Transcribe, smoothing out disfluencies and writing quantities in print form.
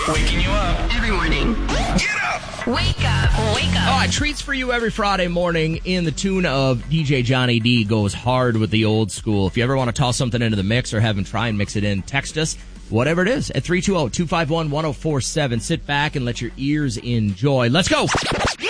Waking you up every morning. Get up. Wake up. Wake up. All right, treats for you every Friday morning in the tune of DJ Johnny D goes hard with the old school. If you ever want to toss something into the mix or have him try and mix it in, text us, whatever it is, at 320-251-1047. Sit back and let your ears enjoy. Let's go.